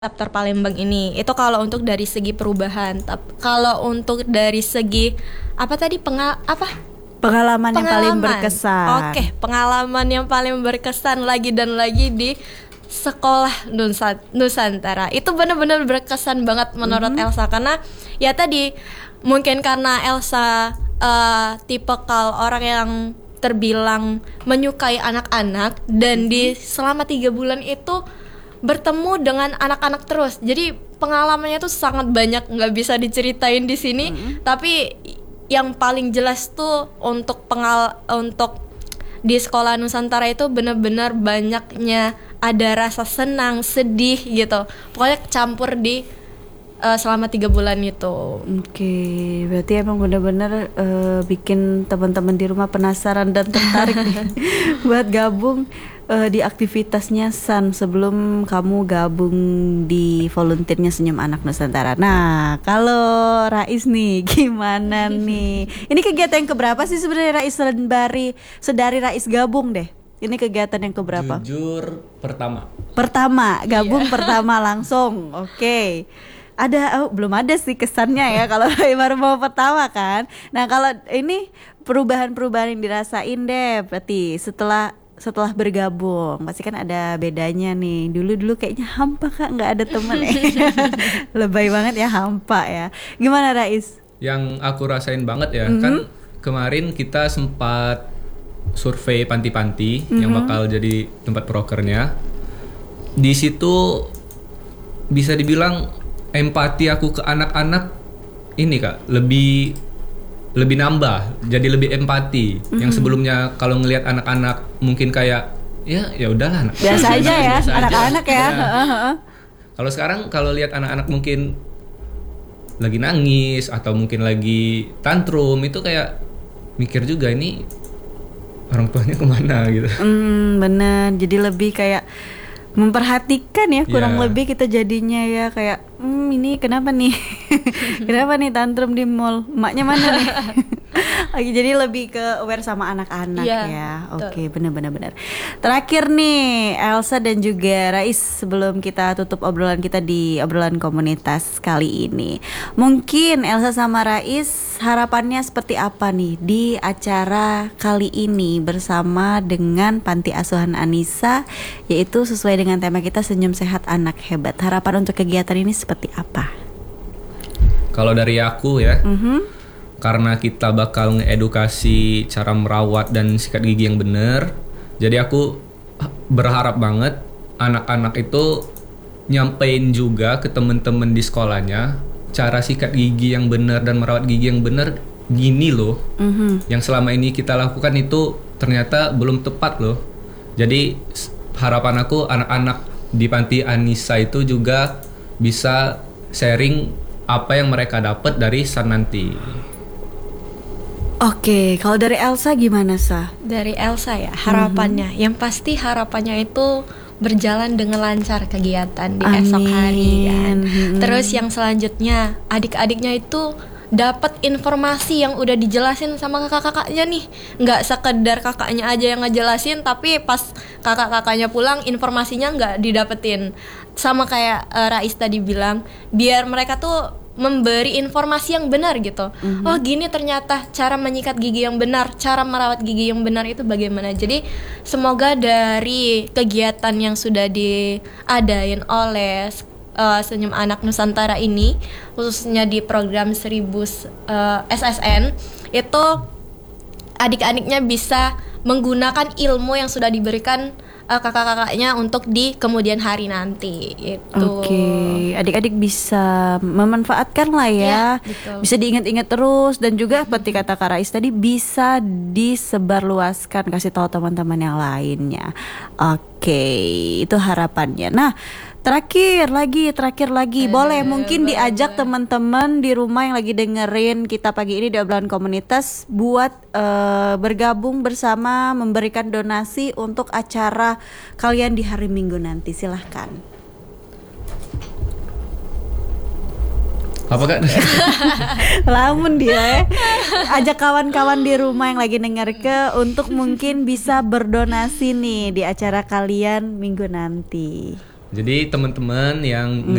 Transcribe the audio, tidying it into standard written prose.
chapter Palembang ini. Itu kalau untuk dari segi perubahan. Kalau untuk dari segi apa tadi pengalaman yang paling berkesan. Oke, pengalaman yang paling berkesan lagi dan lagi di sekolah Nusantara. Itu benar-benar berkesan banget menurut Elsa, karena ya tadi mungkin karena Elsa tipikal orang yang terbilang menyukai anak-anak, dan di selama 3 bulan itu bertemu dengan anak-anak terus. Jadi pengalamannya tuh sangat banyak, nggak bisa diceritain di sini. Tapi yang paling jelas tuh untuk di sekolah Nusantara itu benar-benar banyaknya ada rasa senang, sedih gitu. Pokoknya campur di selama 3 bulan itu. Oke, berarti emang benar-benar bikin teman-teman di rumah penasaran dan tertarik nih buat gabung di aktivitasnya San sebelum kamu gabung di volunteernya Senyum Anak Nusantara. Nah, kalau Rais nih gimana nih? Ini kegiatan yang keberapa sih sebenarnya Rais sedari Rais gabung deh? Ini kegiatan yang keberapa? Jujur Pertama, gabung pertama langsung. Oke. Belum ada sih kesannya ya kalau baru mau pertama kan. Nah, kalau ini perubahan-perubahan yang dirasain deh berarti setelah bergabung pasti kan ada bedanya nih. Dulu kayaknya hampa Kak, nggak ada teman. Lebay banget ya, hampa ya. Gimana Rais? Yang aku rasain banget ya, kan kemarin kita sempat survei panti-panti yang bakal jadi tempat prokernya. Di situ bisa dibilang empati aku ke anak-anak ini Kak lebih nambah, jadi lebih empati. Yang sebelumnya kalau ngelihat anak-anak mungkin kayak ya udahlah biasa aja ya, anak-anak ya. Kalau sekarang kalau lihat anak-anak mungkin lagi nangis atau mungkin lagi tantrum, itu kayak mikir juga ini orang tuanya kemana gitu. Bener, jadi lebih kayak memperhatikan ya, kurang lebih kita jadinya ya kayak ini kenapa nih kenapa nih tantrum di mall, emaknya mana nih. Jadi lebih ke aware sama anak-anak ya. Oke, benar. Terakhir nih Elsa dan juga Rais, sebelum kita tutup obrolan kita di obrolan komunitas kali ini, mungkin Elsa sama Rais harapannya seperti apa nih di acara kali ini bersama dengan Panti Asuhan Anissa, yaitu sesuai dengan tema kita Senyum Sehat Anak Hebat. Harapan untuk kegiatan ini seperti apa? Kalau dari aku ya, karena kita bakal ngeedukasi cara merawat dan sikat gigi yang benar, jadi aku berharap banget anak-anak itu nyampein juga ke temen-temen di sekolahnya cara sikat gigi yang benar dan merawat gigi yang benar. Gini loh, yang selama ini kita lakukan itu ternyata belum tepat loh. Jadi harapan aku anak-anak di Panti Anissa itu juga bisa sharing apa yang mereka dapat dari San nanti. Oke, kalau dari Elsa gimana Sa? Dari Elsa ya, harapannya yang pasti harapannya itu berjalan dengan lancar kegiatan di esok hari kan. Terus yang selanjutnya adik-adiknya itu dapat informasi yang udah dijelasin sama kakak-kakaknya nih. Nggak sekedar kakaknya aja yang ngejelasin, tapi pas kakak-kakaknya pulang informasinya nggak didapetin. Sama kayak Rais tadi bilang, biar mereka tuh memberi informasi yang benar gitu. Oh gini ternyata cara menyikat gigi yang benar, cara merawat gigi yang benar itu bagaimana. Jadi semoga dari kegiatan yang sudah diadain oleh Senyum Anak Nusantara ini, khususnya di program 1000 SSN, itu adik-adiknya bisa menggunakan ilmu yang sudah diberikan kakak-kakaknya untuk di kemudian hari nanti gitu. Oke, adik-adik bisa memanfaatkan lah ya, bisa diingat-ingat terus, dan juga seperti kata Kak Rais tadi bisa disebarluaskan, kasih tahu teman-teman yang lainnya. Oke, itu harapannya. Nah, terakhir lagi boleh mungkin diajak teman-teman di rumah yang lagi dengerin kita pagi ini di obrolan komunitas buat bergabung bersama memberikan donasi untuk acara kalian di hari Minggu nanti. Silahkan. Apa Kak? Lamun dia ajak kawan-kawan di rumah yang lagi denger untuk mungkin bisa berdonasi nih di acara kalian Minggu nanti. Jadi teman-teman yang